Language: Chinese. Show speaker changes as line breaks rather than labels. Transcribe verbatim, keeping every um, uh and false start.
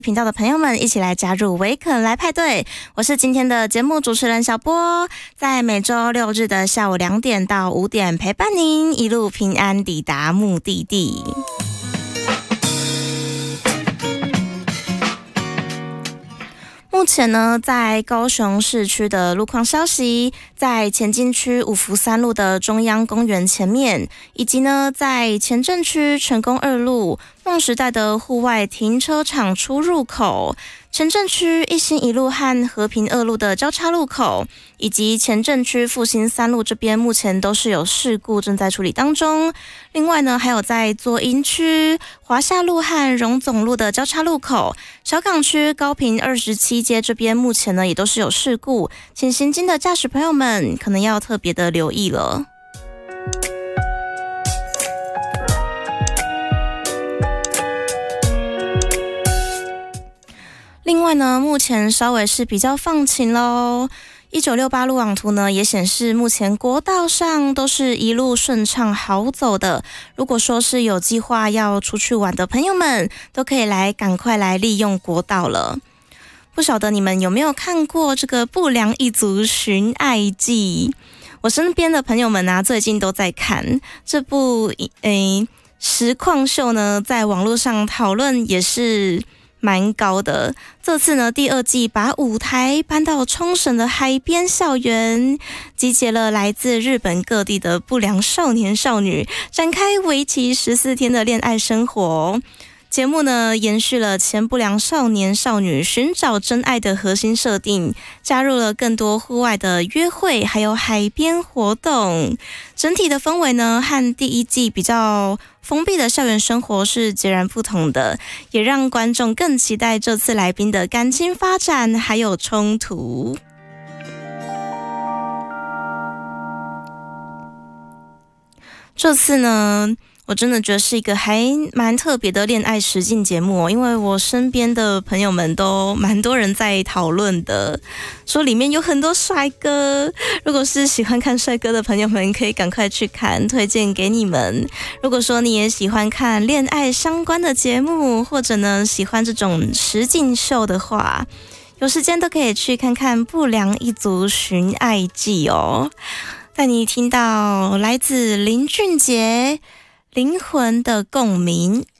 频道的朋友们一起来加入维肯来派对，我是今天的节目主持人小波，在每周六日的下午两点到五点陪伴您一路平安抵达目的地。目前呢，在高雄市区的路况消息，在前进区五福三路的中央公园前面，以及呢在前镇区成功二路梦时代的户外停车场出入口，前镇区一心一路和和平二路的交叉路口，以及前镇区复兴三路这边目前都是有事故正在处理当中。另外呢，还有在左营区华夏路和荣总路的交叉路口，小港区高屏二十七街这边目前呢也都是有事故，请行经的驾驶朋友们可能要特别的留意了。另外呢，目前稍微是比较放晴咯。一九六八路网图呢也显示，目前国道上都是一路顺畅好走的。如果说是有计划要出去玩的朋友们，都可以来赶快来利用国道了。不晓得你们有没有看过这个《不良一族寻爱记》？我身边的朋友们啊，最近都在看这部诶实况秀呢，在网络上讨论也是蛮高的。这次呢，第二季把舞台搬到冲绳的海边校园，集结了来自日本各地的不良少年少女，展开为期十四天的恋爱生活。节目呢，延续了前不良少年少女寻找真爱的核心设定，加入了更多户外的约会，还有海边活动。整体的氛围呢，和第一季比较封闭的校园生活是截然不同的，也让观众更期待这次来宾的感情发展还有冲突。这次呢，我真的觉得是一个还蛮特别的恋爱实境节目哦，因为我身边的朋友们都蛮多人在讨论的，说里面有很多帅哥。如果是喜欢看帅哥的朋友们，可以赶快去看，推荐给你们。如果说你也喜欢看恋爱相关的节目，或者呢喜欢这种实境秀的话，有时间都可以去看看《不良一族寻爱记》哦。带你听到来自林俊杰灵魂的共鸣。